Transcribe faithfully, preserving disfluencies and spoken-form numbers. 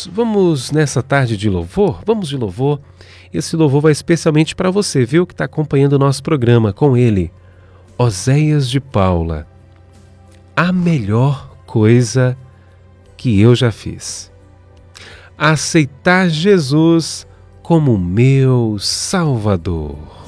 Vamos, vamos nessa tarde de louvor? Vamos de louvor. Esse louvor vai especialmente para você, viu, que está acompanhando o nosso programa com ele. Oséias de Paula. A melhor coisa que eu já fiz. Aceitar Jesus como meu Salvador.